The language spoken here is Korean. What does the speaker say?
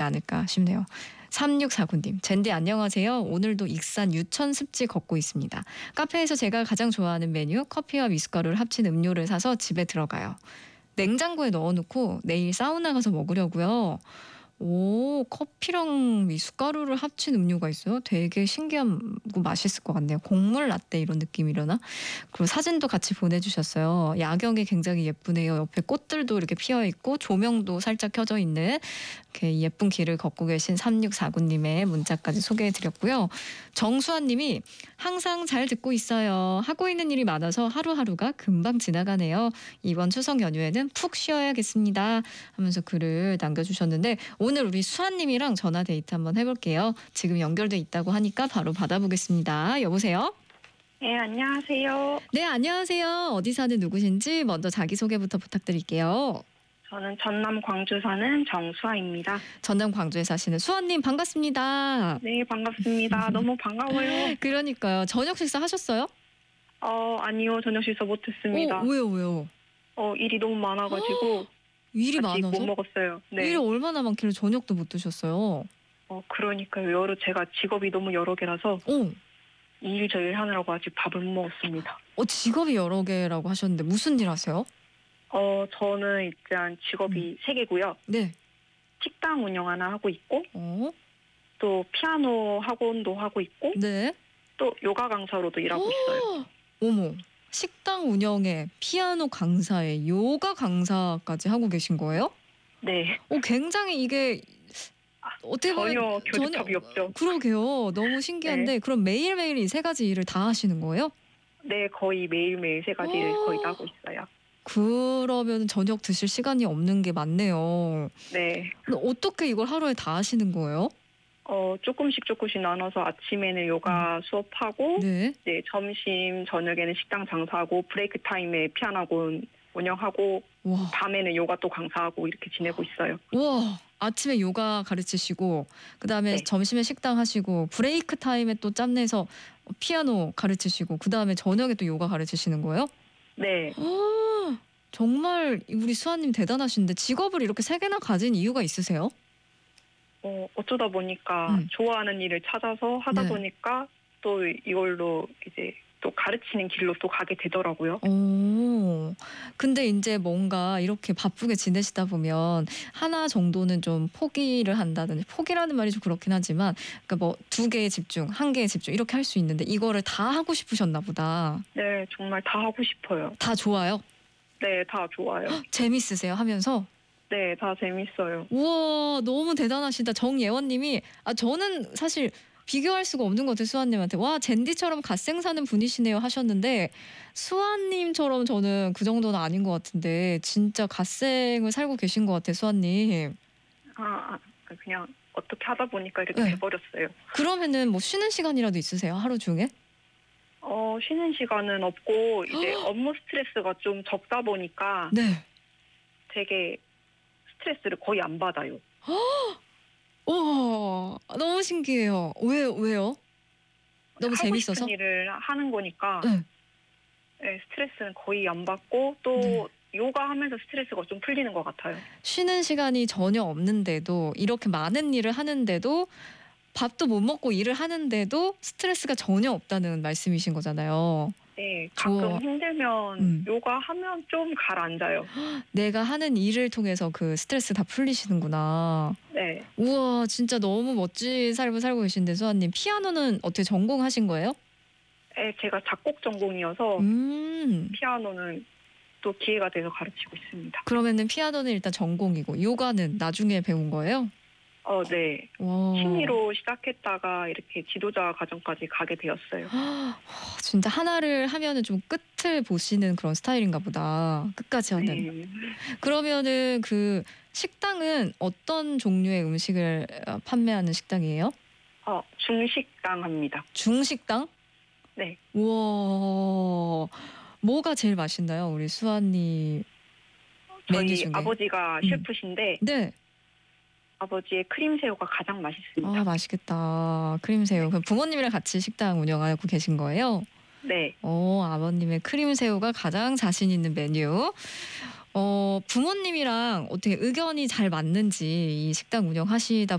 않을까 싶네요. 3649님, 젠디 안녕하세요. 오늘도 익산 유천 습지 걷고 있습니다. 카페에서 제가 가장 좋아하는 메뉴 커피와 미숫가루를 합친 음료를 사서 집에 들어가요. 냉장고에 넣어놓고 내일 사우나 가서 먹으려고요. 오, 커피랑 미숫가루를 합친 음료가 있어요? 되게 신기하고 맛있을 것 같네요. 곡물 라떼 이런 느낌이려나? 그리고 사진도 같이 보내주셨어요. 야경이 굉장히 예쁘네요. 옆에 꽃들도 이렇게 피어있고 조명도 살짝 켜져 있는 이렇게 예쁜 길을 걷고 계신 3649님의 문자까지 소개해드렸고요. 정수환님이 항상 잘 듣고 있어요. 하고 있는 일이 많아서 하루하루가 금방 지나가네요. 이번 추석 연휴에는 푹 쉬어야겠습니다. 하면서 글을 남겨주셨는데 오늘 우리 수아님이랑 전화 데이트 한번 해볼게요. 지금 연결돼 있다고 하니까 바로 받아보겠습니다. 여보세요? 네, 안녕하세요. 네, 안녕하세요. 어디 사는 누구신지 먼저 자기소개부터 부탁드릴게요. 저는 전남 광주 사는 정수아입니다. 전남 광주에 사시는 수아님 반갑습니다. 네, 반갑습니다. 너무 반가워요. 그러니까요. 저녁 식사 하셨어요? 아니요. 저녁 식사 못했습니다. 왜요? 일이 너무 많아가지고 일이 아직 많아서? 못 먹었어요. 네. 일이 얼마나 많길래 저녁도 못 드셨어요? 그러니까요. 제가 직업이 너무 여러 개라서 이 일 저 일 하느라고 아직 밥을 못 먹었습니다. 직업이 여러 개라고 하셨는데 무슨 일 하세요? 저는 일단 직업이 3개고요. 네. 식당 운영 하나 하고 있고 또 피아노 학원도 하고 있고 네. 또 요가 강사로도 일하고 있어요. 어머. 식당 운영에 피아노 강사에 요가 강사까지 하고 계신 거예요? 네. 굉장히 이게 어떻게 보면 전혀 교집합이 없죠. 그러게요. 너무 신기한데 네. 그럼 매일매일 이 3가지 일을 다 하시는 거예요? 네, 거의 매일매일 3가지를 거의 다 하고 있어요. 그러면 저녁 드실 시간이 없는 게 맞네요. 네. 그럼 어떻게 이걸 하루에 다 하시는 거예요? 조금씩 나눠서 아침에는 요가 수업하고 네. 네, 점심, 저녁에는 식당 장사하고 브레이크 타임에 피아노 학원 운영하고 와. 밤에는 요가 또 강사하고 이렇게 지내고 있어요. 와. 아침에 요가 가르치시고 그다음에 네. 점심에 식당 하시고 브레이크 타임에 또 짬내서 피아노 가르치시고 그다음에 저녁에 또 요가 가르치시는 거예요? 네. 정말 우리 수아님 대단하신데 직업을 이렇게 3개나 가진 이유가 있으세요? 어쩌다 보니까 좋아하는 일을 찾아서 하다 네. 보니까 또 이걸로 이제 또 가르치는 길로 또 가게 되더라고요. 근데 이제 뭔가 이렇게 바쁘게 지내시다 보면 하나 정도는 좀 포기를 한다든지 포기라는 말이 좀 그렇긴 하지만 그러니까 뭐 2개에 집중, 1개에 집중 이렇게 할 수 있는데 이거를 다 하고 싶으셨나 보다. 네, 정말 다 하고 싶어요. 다 좋아요? 네, 다 좋아요. 재밌으세요 하면서? 네, 다 재밌어요. 우와 너무 대단하시다. 정예원님이 저는 사실 비교할 수가 없는 것 같아요. 수아님한테. 와 젠디처럼 갓생 사는 분이시네요 하셨는데 수아님처럼 저는 그 정도는 아닌 것 같은데 진짜 갓생을 살고 계신 것 같아요. 수아님. 그냥 어떻게 하다 보니까 이렇게 네. 돼버렸어요. 그러면은 뭐 쉬는 시간이라도 있으세요? 하루 중에? 쉬는 시간은 없고 이제 업무 스트레스가 좀 적다 보니까 네. 되게 스트레스를 거의 안 받아요. 와 너무 신기해요. 왜요? 너무 재밌어서? 하고 싶은 일을 하는 거니까 네. 네, 스트레스는 거의 안 받고 또 요가 하면서 스트레스가 좀 풀리는 것 같아요. 쉬는 시간이 전혀 없는데도 이렇게 많은 일을 하는데도 밥도 못 먹고 일을 하는데도 스트레스가 전혀 없다는 말씀이신 거잖아요. 네, 가끔 힘들면 요가 하면 좀 가라앉아요. 내가 하는 일을 통해서 그 스트레스 다 풀리시는구나. 네. 우와 진짜 너무 멋진 삶을 살고 계신데 수아님 피아노는 어떻게 전공하신 거예요? 네, 제가 작곡 전공이어서 피아노는 또 기회가 돼서 가르치고 있습니다. 그러면은 피아노는 일단 전공이고 요가는 나중에 배운 거예요? 네. 와. 취미로 시작했다가 이렇게 지도자 과정까지 가게 되었어요. 진짜 하나를 하면은 좀 끝을 보시는 그런 스타일인가 보다. 끝까지 하는. 네. 그러면은 그 식당은 어떤 종류의 음식을 판매하는 식당이에요? 중식당 합니다. 중식당? 네. 우와. 뭐가 제일 맛있나요? 우리 수아님 메뉴 저희 중에. 아버지가 셰프신데 네. 아버지의 크림새우가 가장 맛있습니다. 맛있겠다. 크림새우. 그럼 부모님이랑 같이 식당 운영하고 계신 거예요? 네. 아버님의 크림새우가 가장 자신 있는 메뉴. 부모님이랑 어떻게 의견이 잘 맞는지 이 식당 운영하시다